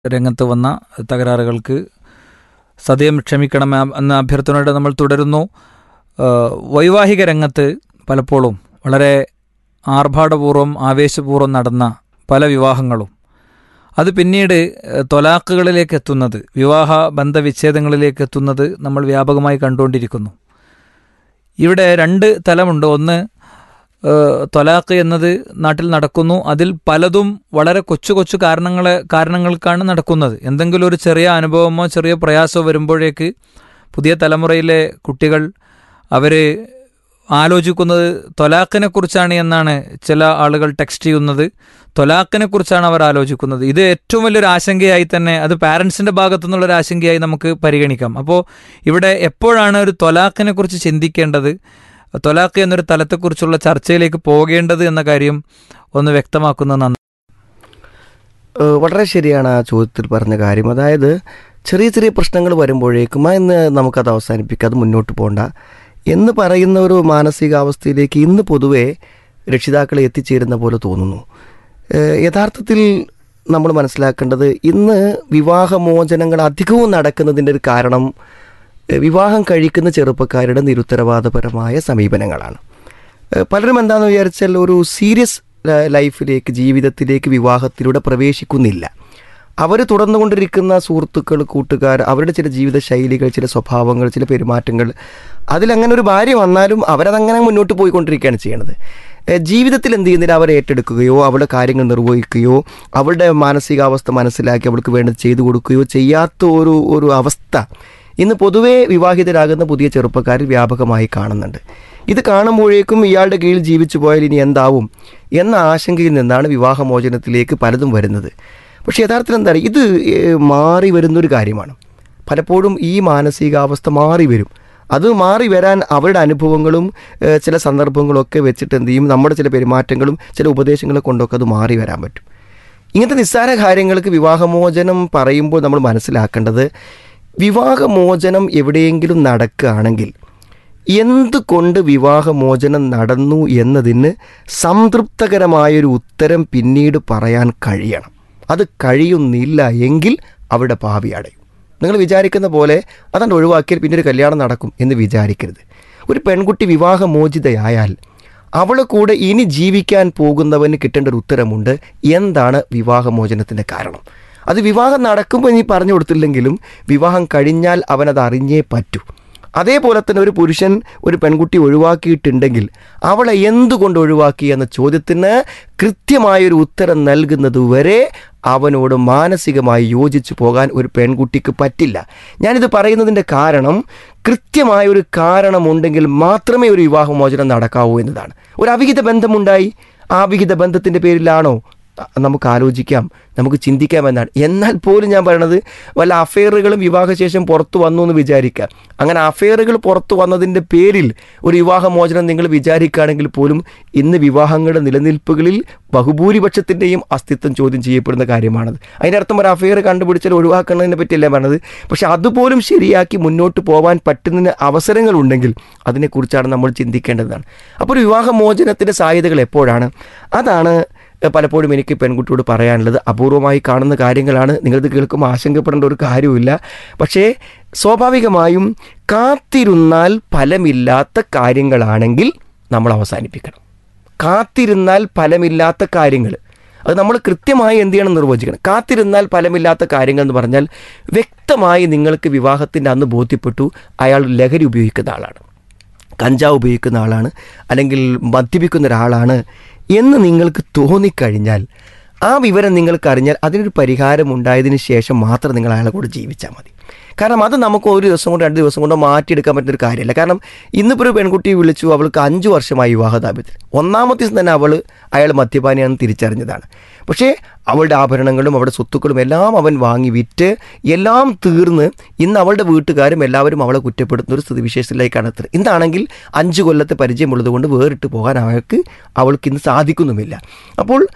രംഗത്ത് വന്ന തകരാറുകൾക്ക് സദയം ക്ഷമിക്കണം എന്ന അഭ്യർത്ഥനയോടെ നമ്മൾ തുടരുന്നു. വൈവാഹിക രംഗത്ത് പലപ്പോഴും വളരെ ആർഭാടപൂർവ്വം ആവേശപൂർവ്വം നടന്ന പല വിവാഹങ്ങളും അത് പിന്നീട് ത്വലാഖുകളിലേക്ക് എത്തുന്നത്, വിവാഹ ബന്ധവിച്ഛേദങ്ങളിലേക്ക് എത്തുന്നത് നമ്മൾ വ്യാപകമായി കണ്ടുകൊണ്ടിരിക്കുന്നു. ഇവിടെ രണ്ട് തലമുണ്ട്. ഒന്ന്, ത്വലാഖ് എന്നത് നാട്ടിൽ നടക്കുന്നു. അതിൽ പലതും വളരെ കൊച്ചു കൊച്ചു കാരണങ്ങൾക്കാണ് നടക്കുന്നത്. എന്തെങ്കിലും ഒരു ചെറിയ അനുഭവമോ ചെറിയ പ്രയാസമോ വരുമ്പോഴേക്ക് പുതിയ തലമുറയിലെ കുട്ടികൾ അവർ ആലോചിക്കുന്നത് ത്വലാഖിനെ കുറിച്ചാണ് എന്നാണ്. ചില ആളുകൾ ടെക്സ്റ്റ് ചെയ്യുന്നത് ത്വലാഖിനെ കുറിച്ചാണ് അവർ ആലോചിക്കുന്നത്. ഇത് ഏറ്റവും വലിയൊരു ആശങ്കയായി തന്നെ, അത് പാരൻസിൻ്റെ ഭാഗത്തു നിന്നുള്ളൊരു ആശങ്കയായി നമുക്ക് പരിഗണിക്കാം. അപ്പോൾ ഇവിടെ എപ്പോഴാണ് ഒരു ത്വലാഖിനെ കുറിച്ച് ചിന്തിക്കേണ്ടത്, ത്വലാഖ് എന്നൊരു തലത്തെക്കുറിച്ചുള്ള ചർച്ചയിലേക്ക് പോകേണ്ടത് എന്ന കാര്യം ഒന്ന് വ്യക്തമാക്കുന്നത് നന്ദി. വളരെ ശരിയാണ് ആ ചോദ്യത്തിൽ പറഞ്ഞ കാര്യം. അതായത് ചെറിയ ചെറിയ പ്രശ്നങ്ങൾ വരുമ്പോഴേക്കും ഇന്ന് നമുക്കത് അവസാനിപ്പിക്കാം, അത് മുന്നോട്ട് പോകണ്ട എന്ന് പറയുന്ന ഒരു മാനസികാവസ്ഥയിലേക്ക് ഇന്ന് പൊതുവെ രക്ഷിതാക്കൾ എത്തിച്ചേരുന്ന പോലെ തോന്നുന്നു. യഥാർത്ഥത്തിൽ നമ്മൾ മനസ്സിലാക്കേണ്ടത്, ഇന്ന് വിവാഹമോചനങ്ങൾ അധികവും നടക്കുന്നതിൻ്റെ ഒരു കാരണം വിവാഹം കഴിക്കുന്ന ചെറുപ്പക്കാരുടെ നിരുത്തരവാദപരമായ സമീപനങ്ങളാണ്. പലരും എന്താണെന്ന് വിചാരിച്ചാൽ ഒരു സീരിയസ് ലൈഫിലേക്ക്, ജീവിതത്തിലേക്ക് വിവാഹത്തിലൂടെ പ്രവേശിക്കുന്നില്ല. അവർ തുടർന്നുകൊണ്ടിരിക്കുന്ന സുഹൃത്തുക്കൾ, കൂട്ടുകാർ, അവരുടെ ചില ജീവിത ശൈലികൾ, ചില സ്വഭാവങ്ങൾ, ചില പെരുമാറ്റങ്ങൾ, അതിലങ്ങനെ ഒരു ഭാര്യ വന്നാലും അവരതങ്ങനെ മുന്നോട്ട് പോയിക്കൊണ്ടിരിക്കുകയാണ് ചെയ്യണത്. ജീവിതത്തിൽ എന്ത് ചെയ്യുന്നില്ല, അവർ ഏറ്റെടുക്കുകയോ അവളുടെ കാര്യങ്ങൾ നിർവഹിക്കുകയോ അവളുടെ മാനസികാവസ്ഥ മനസ്സിലാക്കി അവൾക്ക് വേണ്ടത് ചെയ്തു കൊടുക്കുകയോ ചെയ്യാത്ത ഒരു അവസ്ഥ ഇന്ന് പൊതുവേ വിവാഹിതരാകുന്ന പുതിയ ചെറുപ്പക്കാരിൽ വ്യാപകമായി കാണുന്നുണ്ട്. ഇത് കാണുമ്പോഴേക്കും ഇയാളുടെ കീഴിൽ ജീവിച്ചു പോയാൽ ഇനി എന്താവും എന്ന ആശങ്കയിൽ നിന്നാണ് വിവാഹമോചനത്തിലേക്ക് പലതും വരുന്നത്. പക്ഷേ യഥാർത്ഥത്തിൽ എന്താ പറയുക, ഇത് മാറി വരുന്നൊരു കാര്യമാണ്. പലപ്പോഴും ഈ മാനസികാവസ്ഥ മാറി വരും. അത് മാറി വരാൻ അവരുടെ അനുഭവങ്ങളും ചില സന്ദർഭങ്ങളൊക്കെ വെച്ചിട്ട് എന്ത് ചെയ്യും, നമ്മുടെ ചില പെരുമാറ്റങ്ങളും ചില ഉപദേശങ്ങളെ കൊണ്ടൊക്കെ അത് മാറി വരാൻ പറ്റും. ഇങ്ങനത്തെ നിസ്സാര കാര്യങ്ങൾക്ക് വിവാഹമോചനം പറയുമ്പോൾ നമ്മൾ മനസ്സിലാക്കേണ്ടത്, വിവാഹമോചനം എവിടെയെങ്കിലും നടക്കുകയാണെങ്കിൽ എന്തുകൊണ്ട് വിവാഹമോചനം നടന്നു എന്നതിന് സംതൃപ്തകരമായൊരു ഉത്തരം പിന്നീട് പറയാൻ കഴിയണം. അത് കഴിയുന്നില്ല എങ്കിൽ അവിടെ ഭാവി അടയും. നിങ്ങൾ വിചാരിക്കുന്ന പോലെ അതണ്ട് ഒഴിവാക്കിയാൽ പിന്നെ ഒരു കല്യാണം നടക്കും എന്ന് വിചാരിക്കരുത്. ഒരു പെൺകുട്ടി വിവാഹമോചിതയായാൽ അവളെ കൂടെ ഇനി ജീവിക്കാൻ പോകുന്നവന് കിട്ടേണ്ട ഒരു ഉത്തരമുണ്ട്. എന്താണ് വിവാഹമോചനത്തിൻ്റെ കാരണം? അത് വിവാഹം നടക്കുമ്പോൾ ഇനി പറഞ്ഞു കൊടുത്തില്ലെങ്കിലും വിവാഹം കഴിഞ്ഞാൽ അവനത് അറിഞ്ഞേ പറ്റൂ. അതേപോലെ തന്നെ ഒരു പുരുഷൻ ഒരു പെൺകുട്ടി ഒഴിവാക്കിയിട്ടുണ്ടെങ്കിൽ അവളെ എന്തുകൊണ്ട് ഒഴിവാക്കി എന്ന ചോദ്യത്തിന് കൃത്യമായൊരു ഉത്തരം നൽകുന്നതുവരെ അവനോട് മാനസികമായി യോജിച്ചു പോകാൻ ഒരു പെൺകുട്ടിക്ക് പറ്റില്ല. ഞാനിത് പറയുന്നതിൻ്റെ കാരണം, കൃത്യമായൊരു കാരണമുണ്ടെങ്കിൽ മാത്രമേ ഒരു വിവാഹമോചനം നടക്കാവൂ എന്നതാണ്. ഒരു അവിഹിത ബന്ധമുണ്ടായി, ആ അവിഹിത ബന്ധത്തിൻ്റെ പേരിലാണോ നമുക്ക് ആലോചിക്കാം, നമുക്ക് ചിന്തിക്കാം എന്നാണ്. എന്നാൽ പോലും ഞാൻ പറയണത്, വല്ല അഫെയറുകളും വിവാഹശേഷം പുറത്തു വന്നു എന്ന് വിചാരിക്കാം. അങ്ങനെ അഫെയറുകൾ പുറത്തു വന്നതിൻ്റെ പേരിൽ ഒരു വിവാഹമോചനം നിങ്ങൾ വിചാരിക്കുകയാണെങ്കിൽ പോലും ഇന്ന് വിവാഹങ്ങളുടെ നിലനിൽപ്പുകളിൽ ബഹുഭൂരിപക്ഷത്തിൻ്റെയും അസ്തിത്വം ചോദ്യം ചെയ്യപ്പെടുന്ന കാര്യമാണത്. അതിൻ്റെ അർത്ഥം ഒരു അഫെയർ കണ്ടുപിടിച്ചാൽ ഒഴിവാക്കുന്നതിനെ പറ്റിയല്ല പറഞ്ഞത്. പക്ഷെ അതുപോലും ശരിയാക്കി മുന്നോട്ട് പോകാൻ പറ്റുന്നതിന് അവസരങ്ങളുണ്ടെങ്കിൽ അതിനെക്കുറിച്ചാണ് നമ്മൾ ചിന്തിക്കേണ്ടതാണ്. അപ്പോൾ ഒരു വിവാഹമോചനത്തിൻ്റെ സാധ്യതകൾ എപ്പോഴാണ്? അതാണ് പലപ്പോഴും എനിക്ക് പെൺകുട്ടിയോട് പറയാനുള്ളത്. അപൂർവമായി കാണുന്ന കാര്യങ്ങളാണ്, നിങ്ങളിത് കേൾക്കുമ്പോൾ ആശങ്കപ്പെടേണ്ട ഒരു കാര്യമില്ല. പക്ഷേ സ്വാഭാവികമായും കാത്തിരുന്നാൽ ഫലമില്ലാത്ത കാര്യങ്ങളാണെങ്കിൽ നമ്മൾ അവസാനിപ്പിക്കണം. കാത്തിരുന്നാൽ ഫലമില്ലാത്ത കാര്യങ്ങൾ അത് നമ്മൾ കൃത്യമായി എന്ത് ചെയ്യണം, നിർവചിക്കണം. കാത്തിരുന്നാൽ ഫലമില്ലാത്ത കാര്യങ്ങൾ എന്ന് പറഞ്ഞാൽ വ്യക്തമായി നിങ്ങൾക്ക് വിവാഹത്തിൻ്റെ അന്ന് ബോധ്യപ്പെട്ടു അയാൾ ലഹരി ഉപയോഗിക്കുന്ന ആളാണ്, കഞ്ചാവ് ഉപയോഗിക്കുന്ന ആളാണ്, അല്ലെങ്കിൽ മദ്യപിക്കുന്ന ഒരാളാണ് എന്ന് നിങ്ങൾക്ക് തോന്നിക്കഴിഞ്ഞാൽ, ആ വിവരം നിങ്ങൾക്കറിഞ്ഞാൽ അതിനൊരു പരിഹാരം ഉണ്ടായതിനു ശേഷം മാത്രം നിങ്ങൾ അയാളെ കൂടെ ജീവിച്ചാൽ മതി. കാരണം അത് നമുക്ക് ഒരു ദിവസം കൊണ്ടോ 2 ദിവസം കൊണ്ടോ മാറ്റിയെടുക്കാൻ പറ്റുന്നൊരു കാര്യമല്ല. കാരണം ഇന്നിപ്പോൾ ഒരു പെൺകുട്ടി വിളിച്ചു, അവൾക്ക് 5 വർഷമായി വിവാഹദാമ്പത്യത്തിൽ. 1ാമത്തെ ദിവസം തന്നെ അയാൾ മദ്യപാനിയാണെന്ന് തിരിച്ചറിഞ്ഞതാണ്. പക്ഷേ അവളുടെ ആഭരണങ്ങളും അവളുടെ സ്വത്തുക്കളും എല്ലാം അവൻ വാങ്ങി വിറ്റ് എല്ലാം തീർന്ന് ഇന്ന് അവളുടെ വീട്ടുകാരും എല്ലാവരും അവളെ കുറ്റപ്പെടുത്തുന്ന ഒരു സ്ഥിതിവിശേഷത്തിലേക്കാണ് എത്തുന്നത്. എന്താണെങ്കിൽ 5 കൊല്ലത്തെ പരിചയമുള്ളത് കൊണ്ട് വേറിട്ട് പോകാൻ അവൾക്ക് ഇന്ന് സാധിക്കുന്നുമില്ല. അപ്പോൾ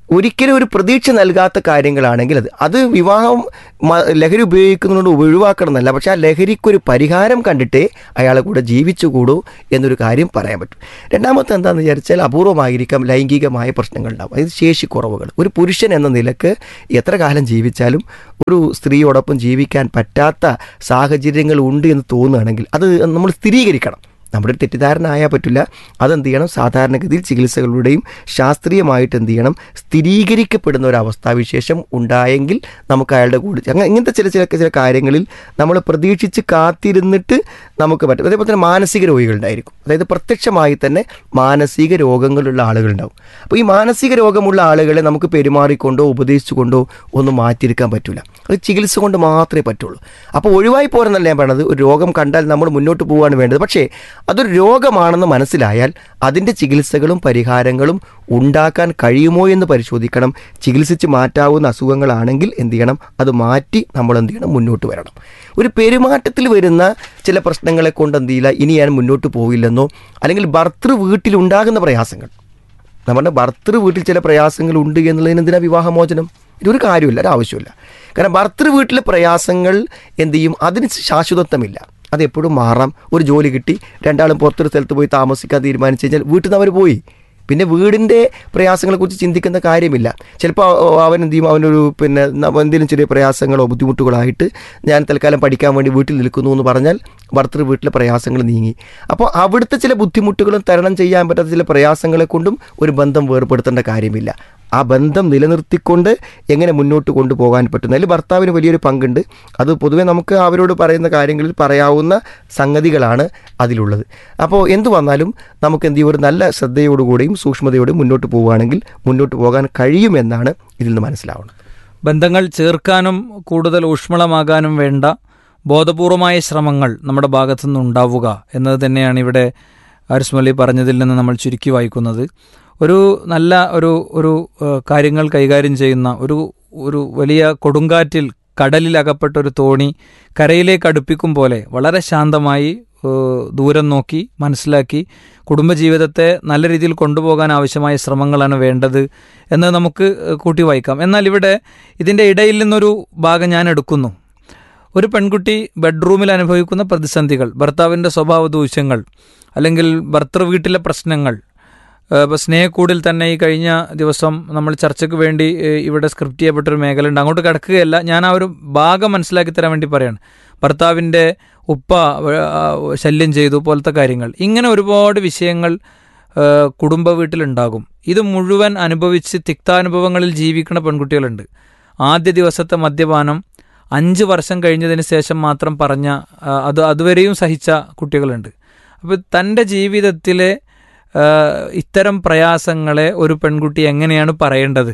ഒരിക്കലും ഒരു പ്രതീക്ഷ നൽകാത്ത കാര്യങ്ങളാണെങ്കിൽ അത് വിവാഹം ലഹരി ഉപയോഗിക്കുന്നതുകൊണ്ട് ഒഴിവാക്കണം എന്നല്ല, പക്ഷെ ആ ലഹരിക്കൊരു പരിഹാരം കണ്ടിട്ടേ അയാളെ കൂടെ ജീവിച്ചുകൂടൂ എന്നൊരു കാര്യം പറയാൻ പറ്റും. രണ്ടാമത്തെ എന്താണെന്ന് വിചാരിച്ചാൽ അപൂർവമായിരിക്കാം ലൈംഗികമായ പ്രശ്നങ്ങളുണ്ടാവും, അതായത് ശേഷിക്കുറവുകൾ. ഒരു പുരുഷൻ എന്ന നിലക്ക് എത്ര കാലം ജീവിച്ചാലും ഒരു സ്ത്രീയോടൊപ്പം ജീവിക്കാൻ പറ്റാത്ത സാഹചര്യങ്ങൾ ഉണ്ട് എന്ന് തോന്നുകയാണെങ്കിൽ അത് നമ്മൾ സ്ഥിരീകരിക്കണം. നമ്മുടെ ഒരു തെറ്റിദ്ധാരണ ആയാൽ പറ്റില്ല. അതെന്ത് ചെയ്യണം, സാധാരണഗതിയിൽ ചികിത്സകളുടെയും ശാസ്ത്രീയമായിട്ട് എന്ത് ചെയ്യണം, സ്ഥിരീകരിക്കപ്പെടുന്ന ഒരു അവസ്ഥാവിശേഷം ഉണ്ടായെങ്കിൽ നമുക്ക് അയാളുടെ കൂടെ ഇങ്ങനത്തെ ചില കാര്യങ്ങളിൽ നമ്മൾ പ്രതീക്ഷിച്ച് കാത്തിരുന്നിട്ട് നമുക്ക് പറ്റും. അതേപോലെ തന്നെ മാനസിക രോഗികളുണ്ടായിരിക്കും, അതായത് പ്രത്യക്ഷമായി തന്നെ മാനസിക രോഗങ്ങളുള്ള ആളുകളുണ്ടാവും. അപ്പോൾ ഈ മാനസിക രോഗമുള്ള ആളുകളെ നമുക്ക് പെരുമാറിക്കൊണ്ടോ ഉപദേശിച്ചുകൊണ്ടോ ഒന്നും മാറ്റിയെടുക്കാൻ പറ്റില്ല, അത് ചികിത്സ കൊണ്ട് മാത്രമേ പറ്റുള്ളൂ. അപ്പോൾ ഒഴിവായി പോരെന്നല്ല ഞാൻ പറയണത്, ഒരു രോഗം കണ്ടാൽ നമ്മൾ മുന്നോട്ട് പോവുകയാണ് വേണ്ടത്. പക്ഷേ അതൊരു രോഗമാണെന്ന് മനസ്സിലായാൽ അതിൻ്റെ ചികിത്സകളും പരിഹാരങ്ങളും ഉണ്ടാക്കാൻ കഴിയുമോ എന്ന് പരിശോധിക്കണം. ചികിത്സിച്ച് മാറ്റാവുന്ന അസുഖങ്ങളാണെങ്കിൽ എന്ത് ചെയ്യണം, അത് മാറ്റി നമ്മൾ എന്ത് ചെയ്യണം, മുന്നോട്ട് വരണം. ഒരു പെരുമാറ്റത്തിൽ വരുന്ന ചില പ്രശ്നങ്ങളെ കൊണ്ട് എന്ത് ചെയ്യില്ല, ഇനി ഞാൻ മുന്നോട്ട് പോകില്ലെന്നോ, അല്ലെങ്കിൽ ഭർത്തൃ വീട്ടിലുണ്ടാകുന്ന പ്രയാസങ്ങൾ, നമ്മുടെ ഭർത്തൃ വീട്ടിൽ ചില പ്രയാസങ്ങൾ ഉണ്ട് എന്നുള്ളതിന് എന്തിനാ വിവാഹമോചനം? ഇതൊരു കാര്യമില്ല, ഒരു ആവശ്യമില്ല. കാരണം ഭർത്തൃ വീട്ടിലെ പ്രയാസങ്ങൾ എന്ത് ചെയ്യും, അതിന് ശാശ്വതത്വമില്ല, അതെപ്പോഴും മാറാം. ഒരു ജോലി കിട്ടി, രണ്ടാളും പുറത്തൊരു സ്ഥലത്ത് പോയി താമസിക്കാൻ തീരുമാനിച്ചു കഴിഞ്ഞാൽ വീട്ടിൽ നിന്ന് അവർ പോയി, പിന്നെ വീടിൻ്റെ പ്രയാസങ്ങളെക്കുറിച്ച് ചിന്തിക്കുന്ന കാര്യമില്ല. ചിലപ്പോൾ അവൻ എന്ത് ചെയ്യും, അവനൊരു എന്തെങ്കിലും ചെറിയ പ്രയാസങ്ങളോ ബുദ്ധിമുട്ടുകളോ ആയിട്ട് ഞാൻ തൽക്കാലം പഠിക്കാൻ വേണ്ടി വീട്ടിൽ നിൽക്കുന്നു എന്ന് പറഞ്ഞാൽ ഭർത്തൃ വീട്ടിലെ പ്രയാസങ്ങൾ നീങ്ങി. അപ്പോൾ അവിടുത്തെ ചില ബുദ്ധിമുട്ടുകളും തരണം ചെയ്യാൻ പറ്റാത്ത ചില പ്രയാസങ്ങളെ കൊണ്ടും ഒരു ബന്ധം വേർപെടുത്തേണ്ട കാര്യമില്ല. ആ ബന്ധം നിലനിർത്തിക്കൊണ്ട് എങ്ങനെ മുന്നോട്ട് കൊണ്ടുപോകാൻ പറ്റും, അതിൽ ഭർത്താവിന് വലിയൊരു പങ്കുണ്ട്. അത് പൊതുവെ നമുക്ക് അവരോട് പറയുന്ന കാര്യങ്ങളിൽ പറയാവുന്ന സംഗതികളാണ് അതിലുള്ളത്. അപ്പോൾ എന്തു വന്നാലും നമുക്ക് എന്ത് ചെയ്യും, ഒരു നല്ല ശ്രദ്ധയോടുകൂടിയും സൂക്ഷ്മതയോടെയും മുന്നോട്ട് പോവുകയാണെങ്കിൽ മുന്നോട്ട് പോകാൻ കഴിയുമെന്നാണ് ഇതിൽ നിന്ന് മനസ്സിലാവുന്നത്. ബന്ധങ്ങൾ ചേർക്കാനും കൂടുതൽ ഊഷ്മളമാകാനും വേണ്ട ബോധപൂർവമായ ശ്രമങ്ങൾ നമ്മുടെ ഭാഗത്തുനിന്ന് ഉണ്ടാവുക എന്നത് തന്നെയാണ് ഇവിടെ ഹാരിസ് മൗലവി പറഞ്ഞതിൽ നിന്ന് നമ്മൾ ചുരുക്കി വായിക്കുന്നത്. ഒരു നല്ല ഒരു കാര്യങ്ങൾ കൈകാര്യം ചെയ്യുന്ന ഒരു വലിയ കൊടുങ്കാറ്റിൽ കടലിൽ അകപ്പെട്ട ഒരു തോണി കരയിലേക്ക് അടുപ്പിക്കും പോലെ വളരെ ശാന്തമായി ദൂരം നോക്കി മനസ്സിലാക്കി കുടുംബജീവിതത്തെ നല്ല രീതിയിൽ കൊണ്ടുപോകാൻ ആവശ്യമായ ശ്രമങ്ങളാണ് വേണ്ടത് എന്ന് നമുക്ക് കൂട്ടി വായിക്കാം. എന്നാൽ ഇവിടെ ഇതിൻ്റെ ഇടയിൽ നിന്നൊരു ഭാഗം ഞാൻ എടുക്കുന്നു. ഒരു പെൺകുട്ടി ബെഡ്റൂമിൽ അനുഭവിക്കുന്ന പ്രതിസന്ധികൾ, ഭർത്താവിൻ്റെ സ്വഭാവ ദൂഷ്യങ്ങൾ, അല്ലെങ്കിൽ ഭർത്തൃ വീട്ടിലെ പ്രശ്നങ്ങൾ. ഇപ്പോൾ സ്നേഹക്കൂടിൽ തന്നെ ഈ കഴിഞ്ഞ ദിവസം നമ്മൾ ചർച്ചയ്ക്ക് വേണ്ടി ഇവിടെ സ്ക്രിപ്റ്റ് ചെയ്യപ്പെട്ടൊരു മേഖല ഉണ്ട്, അങ്ങോട്ട് കിടക്കുകയല്ല, ഞാൻ ആ ഒരു ഭാഗം മനസ്സിലാക്കി തരാൻ വേണ്ടി പറയാണ്. ഭർത്താവിൻ്റെ ഉപ്പ ശല്യം ചെയ്തു പോലത്തെ കാര്യങ്ങൾ, ഇങ്ങനെ ഒരുപാട് വിഷയങ്ങൾ കുടുംബ വീട്ടിലുണ്ടാകും. ഇത് മുഴുവൻ അനുഭവിച്ച് തിക്താനുഭവങ്ങളിൽ ജീവിക്കുന്ന പെൺകുട്ടികളുണ്ട്. ആദ്യ ദിവസത്തെ മദ്യപാനം 5 വർഷം കഴിഞ്ഞതിന് ശേഷം മാത്രം പറഞ്ഞ അതുവരെയും സഹിച്ച കുട്ടികളുണ്ട്. അപ്പോൾ തൻ്റെ ജീവിതത്തിലെ ഇത്തരം പ്രയാസങ്ങളെ ഒരു പെൺകുട്ടി എങ്ങനെയാണ് പറയേണ്ടത്,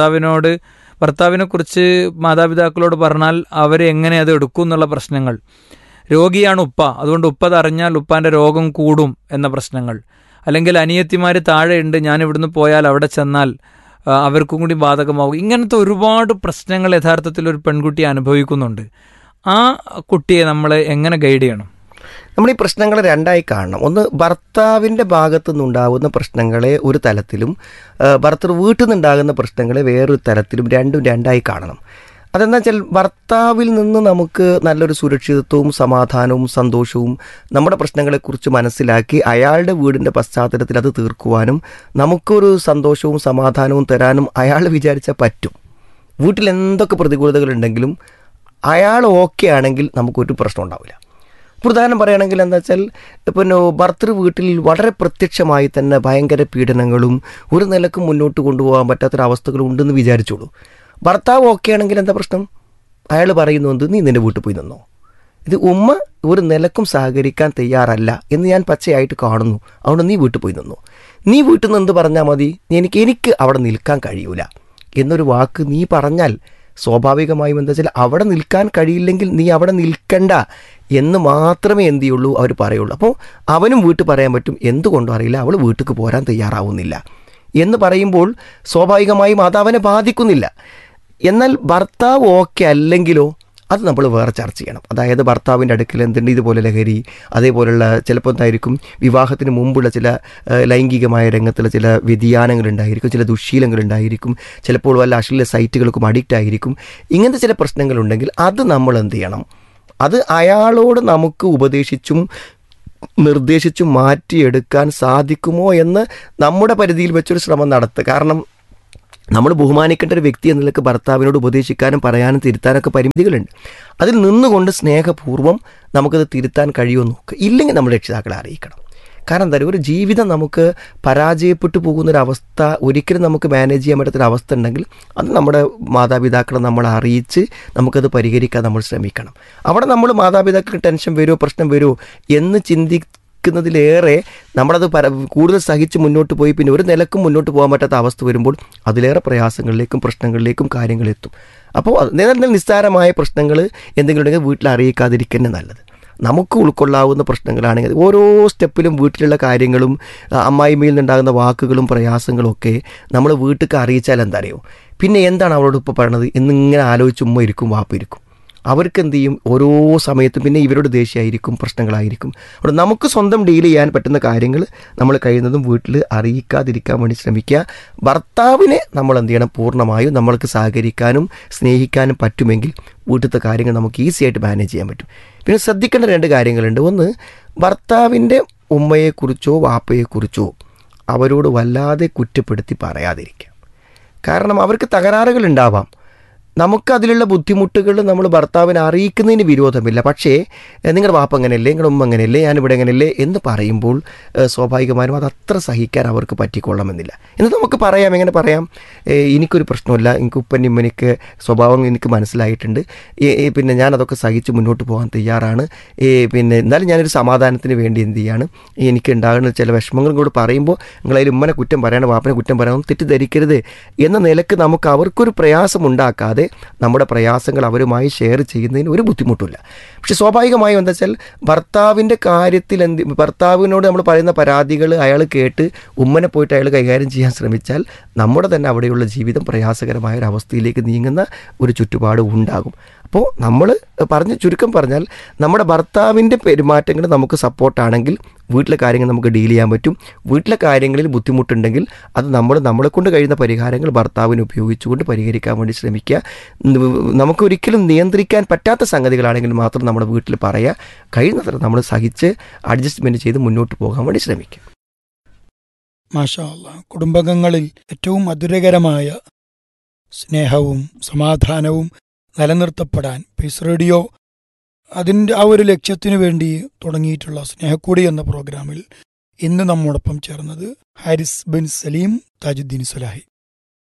ഭർത്താവിനെക്കുറിച്ച് മാതാപിതാക്കളോട് പറഞ്ഞാൽ അവർ എങ്ങനെ അത് എടുക്കും എന്നുള്ള പ്രശ്നങ്ങൾ, രോഗിയാണ് ഉപ്പ, അതുകൊണ്ട് ഉപ്പ തറിഞ്ഞാൽ ഉപ്പാൻ്റെ രോഗം കൂടും എന്ന പ്രശ്നങ്ങൾ, അല്ലെങ്കിൽ അനിയത്തിമാർ താഴെയുണ്ട്, ഞാൻ ഇവിടുന്ന് പോയാൽ അവിടെ ചെന്നാൽ അവർക്കും കൂടി ബാധകമാകും. ഇങ്ങനത്തെ ഒരുപാട് പ്രശ്നങ്ങൾ യഥാർത്ഥത്തിൽ ഒരു പെൺകുട്ടി അനുഭവിക്കുന്നുണ്ട്. ആ കുട്ടിയെ നമ്മൾ എങ്ങനെ ഗൈഡ് ചെയ്യണം? നമ്മൾ ഈ പ്രശ്നങ്ങളെ രണ്ടായി കാണണം. ഒന്ന്, ഭർത്താവിൻ്റെ ഭാഗത്തു നിന്നുണ്ടാകുന്ന പ്രശ്നങ്ങളെ ഒരു തലത്തിലും ഭർത്തൃ വീട്ടിൽ നിന്നുണ്ടാകുന്ന പ്രശ്നങ്ങളെ വേറൊരു തലത്തിലും, രണ്ടും രണ്ടായി കാണണം. അതെന്താ വെച്ചാൽ ഭർത്താവിൽ നിന്ന് നമുക്ക് നല്ലൊരു സുരക്ഷിതത്വവും സമാധാനവും സന്തോഷവും നമ്മുടെ പ്രശ്നങ്ങളെക്കുറിച്ച് മനസ്സിലാക്കി അയാളുടെ വീടിൻ്റെ പശ്ചാത്തലത്തിൽ അത് തീർക്കുവാനും നമുക്കൊരു സന്തോഷവും സമാധാനവും തരാനും അയാൾ വിചാരിച്ചാൽ പറ്റും. വീട്ടിൽ എന്തൊക്കെ പ്രതികൂലതകളുണ്ടെങ്കിലും അയാൾ ഓക്കെ ആണെങ്കിൽ നമുക്കൊരു പ്രശ്നം ഉണ്ടാവില്ല. ഉദാഹരണം പറയുകയാണെങ്കിൽ എന്താ വെച്ചാൽ, പിന്നെ ഭർത്തൃ വീട്ടിൽ വളരെ പ്രത്യക്ഷമായി തന്നെ ഭയങ്കര പീഡനങ്ങളും ഒരു നിലക്കും മുന്നോട്ട് കൊണ്ടുപോകാൻ പറ്റാത്തൊരവസ്ഥകളും ഉണ്ടെന്ന് വിചാരിച്ചോളൂ. ഭർത്താവ് ഓക്കെ ആണെങ്കിൽ എന്താ പ്രശ്നം? അയാൾ പറയുന്നു, എന്ത്, നീ നിൻ്റെ വീട്ടിൽ പോയി നിന്നോ. ഇത് ഉമ്മ ഒരു നിലക്കും സഹകരിക്കാൻ തയ്യാറല്ല എന്ന് ഞാൻ പച്ചയായിട്ട് കാണുന്നു, അതുകൊണ്ട് നീ വീട്ടിൽ പോയി നിന്നോ. നീ വീട്ടിൽ നിന്ന് എന്ത് പറഞ്ഞാൽ മതി, എനിക്ക് അവിടെ നിൽക്കാൻ കഴിയൂല എന്നൊരു വാക്ക് നീ പറഞ്ഞാൽ സ്വാഭാവികമായും എന്താ വെച്ചാൽ അവിടെ നിൽക്കാൻ കഴിയില്ലെങ്കിൽ നീ അവിടെ നിൽക്കണ്ട എന്ന് മാത്രമേ എന്ത് ചെയ്യുള്ളൂ അവർ പറയുള്ളൂ. അപ്പോൾ അവനും വീട്ടിൽ പറയാൻ പറ്റും, എന്തുകൊണ്ടും അറിയില്ല അവൾ വീട്ടിലേക്ക് പോരാൻ തയ്യാറാവുന്നില്ല എന്ന് പറയുമ്പോൾ സ്വാഭാവികമായും അത് അവനെ ബാധിക്കുന്നില്ല. എന്നാൽ ഭർത്താവ് ഓക്കെ അല്ലെങ്കിലോ അത് നമ്മൾ വേറെ ചർച്ച ചെയ്യണം. അതായത് ഭർത്താവിൻ്റെ അടുക്കൽ എന്തുണ്ട് ഇതുപോലെ ലഹരി, അതേപോലെയുള്ള ചിലപ്പോൾ എന്തായിരിക്കും വിവാഹത്തിന് മുമ്പുള്ള ചില ലൈംഗികമായ രംഗത്തുള്ള ചില വ്യതിയാനങ്ങളുണ്ടായിരിക്കും, ചില ദുശ്ശീലങ്ങളുണ്ടായിരിക്കും, ചിലപ്പോൾ വല്ല അശ്ലീല സൈറ്റുകൾക്കും അഡിക്റ്റ് ആയിരിക്കും. ഇങ്ങനത്തെ ചില പ്രശ്നങ്ങളുണ്ടെങ്കിൽ അത് നമ്മൾ എന്ത് ചെയ്യണം, അത് അയാളോട് നമുക്ക് ഉപദേശിച്ചും നിർദ്ദേശിച്ചും മാറ്റിയെടുക്കാൻ സാധിക്കുമോ എന്ന് നമ്മുടെ പരിധിയിൽ വെച്ചൊരു ശ്രമം നടത്തുക. കാരണം നമ്മൾ ബഹുമാനിക്കേണ്ട ഒരു വ്യക്തി എന്ന നിലയ്ക്ക് ഭർത്താവിനോട് ഉപദേശിക്കാനും പറയാനും തിരുത്താനൊക്കെ പരിമിതികളുണ്ട്. അതിൽ നിന്നുകൊണ്ട് സ്നേഹപൂർവ്വം നമുക്കത് തിരുത്താൻ കഴിയുമോ നോക്കുക. ഇല്ലെങ്കിൽ നമ്മൾ രക്ഷിതാക്കളെ അറിയിക്കണം. കാരണം എന്താ പറയുക, ഒരു ജീവിതം നമുക്ക് പരാജയപ്പെട്ടു പോകുന്നൊരവസ്ഥ ഒരിക്കലും നമുക്ക് മാനേജ് ചെയ്യാൻ പറ്റാത്തൊരവസ്ഥ ഉണ്ടെങ്കിൽ അത് നമ്മുടെ മാതാപിതാക്കളെ നമ്മളെ അറിയിച്ച് നമുക്കത് പരിഹരിക്കാൻ നമ്മൾ ശ്രമിക്കണം. അവിടെ നമ്മൾ മാതാപിതാക്കൾക്ക് ടെൻഷൻ വരുമോ പ്രശ്നം വരുമോ എന്ന് ചിന്തിക്കുന്നതിലേറെ നമ്മളത് കൂടുതൽ സഹിച്ച് മുന്നോട്ട് പോയി പിന്നെ ഒരു നിലക്കും മുന്നോട്ട് പോകാൻ പറ്റാത്ത അവസ്ഥ വരുമ്പോൾ അതിലേറെ പ്രയാസങ്ങളിലേക്കും പ്രശ്നങ്ങളിലേക്കും കാര്യങ്ങളെത്തും. അപ്പോൾ നിസ്സാരമായ പ്രശ്നങ്ങൾ എന്തെങ്കിലും ഉണ്ടെങ്കിൽ വീട്ടിൽ അറിയിക്കാതിരിക്കുന്നത് നല്ലത്. നമുക്ക് ഉൾക്കൊള്ളാവുന്ന പ്രശ്നങ്ങളാണെങ്കിൽ ഓരോ സ്റ്റെപ്പിലും വീട്ടിലുള്ള കാര്യങ്ങളും അമ്മായിമ്മയിൽ നിന്നുണ്ടാകുന്ന വാക്കുകളും പ്രയാസങ്ങളും ഒക്കെ നമ്മൾ വീട്ടിലേക്ക് അറിയിച്ചാൽ എന്താ അറിയോ, പിന്നെ എന്താണ് അവളോട് ഇപ്പോൾ പറയണത് എന്നിങ്ങനെ ആലോചിച്ച് ഉമ്മ ഇരിക്കും, വാപ്പ ഇരിക്കും. അവർക്ക് എന്ത് ചെയ്യും, ഓരോ സമയത്തും പിന്നെ ഇവരോട് ദേഷ്യമായിരിക്കും, പ്രശ്നങ്ങളായിരിക്കും. അവിടെ നമുക്ക് സ്വന്തം ഡീൽ ചെയ്യാൻ പറ്റുന്ന കാര്യങ്ങൾ നമ്മൾ കഴിയുന്നതും വീട്ടിൽ അറിയിക്കാതിരിക്കാൻ വേണ്ടി ശ്രമിക്കുക. ഭർത്താവിനെ നമ്മൾ എന്ത് ചെയ്യണം, പൂർണ്ണമായും നമ്മൾക്ക് സഹകരിക്കാനും സ്നേഹിക്കാനും പറ്റുമെങ്കിൽ വീട്ടിലത്തെ കാര്യങ്ങൾ നമുക്ക് ഈസി ആയിട്ട് മാനേജ് ചെയ്യാൻ പറ്റും. പിന്നെ ശ്രദ്ധിക്കേണ്ട 2 കാര്യങ്ങളുണ്ട്. ഒന്ന്, ഭർത്താവിൻ്റെ ഉമ്മയെക്കുറിച്ചോ വാപ്പയെക്കുറിച്ചോ അവരോട് വല്ലാതെ കുറ്റപ്പെടുത്തി പറയാതിരിക്കുക. കാരണം അവർക്ക് തകരാറുകൾ ഉണ്ടാവാം. നമുക്കതിലുള്ള ബുദ്ധിമുട്ടുകൾ നമ്മൾ ഭർത്താവിനെ അറിയിക്കുന്നതിന് വിരോധമില്ല. പക്ഷേ നിങ്ങളുടെ വാപ്പ അങ്ങനെയല്ലേ, നിങ്ങളുടെ ഉമ്മ അങ്ങനെയല്ലേ, ഞാനിവിടെ അങ്ങനെയല്ലേ എന്ന് പറയുമ്പോൾ സ്വാഭാവികമായും അത് അത്ര സഹിക്കാൻ അവർക്ക് പറ്റിക്കൊള്ളണമെന്നില്ല. എന്നിട്ട് നമുക്ക് പറയാം, എങ്ങനെ പറയാം, എനിക്കൊരു പ്രശ്നമില്ല, എനിക്ക് ഉപ്പൻ്റെ ഉമ്മനിക്ക് സ്വഭാവം എനിക്ക് മനസ്സിലായിട്ടുണ്ട്, പിന്നെ ഞാനതൊക്കെ സഹിച്ച് മുന്നോട്ട് പോകാൻ തയ്യാറാണ്, പിന്നെ എന്നാലും ഞാനൊരു സമാധാനത്തിന് വേണ്ടി എന്ത് ചെയ്യാണ്, എനിക്ക് ഉണ്ടാകുന്ന ചില വിഷമങ്ങളും കൂടി പറയുമ്പോൾ നിങ്ങളതിൽ ഉമ്മനെ കുറ്റം പറയണം, വാപ്പനെ കുറ്റം പറയണം, തെറ്റിദ്ധരിക്കരുത് എന്ന നിലക്ക് നമുക്ക് അവർക്കൊരു പ്രയാസം ഉണ്ടാക്കാതെ നമ്മുടെ പ്രയാസങ്ങൾ അവരുമായി ഷെയർ ചെയ്യുന്നതിന് ഒരു ബുദ്ധിമുട്ടില്ല. പക്ഷെ സ്വാഭാവികമായും എന്താ വെച്ചാൽ ഭർത്താവിൻ്റെ കാര്യത്തിൽ ഭർത്താവിനോട് നമ്മൾ പറയുന്ന പരാതികൾ അയാൾ കേട്ട് ഉമ്മനെ പോയിട്ട് അയാൾ കൈകാര്യം ചെയ്യാൻ ശ്രമിച്ചാൽ നമ്മുടെ തന്നെ അവിടെയുള്ള ജീവിതം പ്രയാസകരമായ ഒരു അവസ്ഥയിലേക്ക് നീങ്ങുന്ന ഒരു ചുറ്റുപാട് ഉണ്ടാകും. അപ്പോൾ നമ്മൾ ചുരുക്കം പറഞ്ഞാൽ നമ്മുടെ ഭർത്താവിൻ്റെ പെരുമാറ്റങ്ങൾ നമുക്ക് സപ്പോർട്ടാണെങ്കിൽ വീട്ടിലെ കാര്യങ്ങൾ നമുക്ക് ഡീൽ ചെയ്യാൻ പറ്റും. വീട്ടിലെ കാര്യങ്ങളിൽ ബുദ്ധിമുട്ടുണ്ടെങ്കിൽ അത് നമ്മളെ കൊണ്ട് കഴിയുന്ന പരിഹാരങ്ങൾ ഭർത്താവിനെ ഉപയോഗിച്ചുകൊണ്ട് പരിഹരിക്കാൻ വേണ്ടി ശ്രമിക്കുക. നമുക്കൊരിക്കലും നിയന്ത്രിക്കാൻ പറ്റാത്ത സംഗതികളാണെങ്കിൽ മാത്രം നമ്മുടെ വീട്ടിൽ പറയുക. കഴിയുന്നത്ര നമ്മൾ സഹിച്ച് അഡ്ജസ്റ്റ്മെൻറ്റ് ചെയ്ത് മുന്നോട്ട് പോകാൻ വേണ്ടി ശ്രമിക്കുക. മാഷാ അല്ലാഹ്, കുടുംബങ്ങളിൽ ഏറ്റവും മധുരകരമായ സ്നേഹവും സമാധാനവും നിലനിർത്തപ്പെടാൻ പീസ് റേഡിയോ അതിൻ്റെ ആ ഒരു ലക്ഷ്യത്തിനു വേണ്ടി തുടങ്ങിയിട്ടുള്ള സ്നേഹക്കൂടി എന്ന പ്രോഗ്രാമിൽ ഇന്ന് നമ്മോടൊപ്പം ചേർന്നത് ഹാരിസ് ബിൻ സലീം താജുദ്ദീൻ സ്വലാഹി.